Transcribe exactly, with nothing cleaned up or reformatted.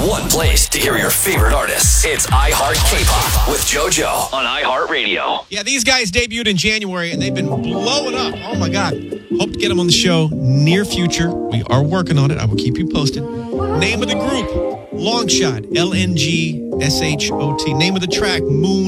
one place to hear your favorite artists. It's iHeart K-Pop with JoJo on iHeartRadio. Yeah, these guys debuted in January, and they've been blowing up. Oh, my God. Hope to get them on the show near future. We are working on it. I will keep you posted. Name of the group, Longshot, L N G S H O T. Name of the track, Moon.